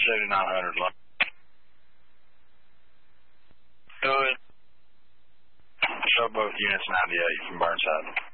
7900. Who is? Show both units 98 from Burnside.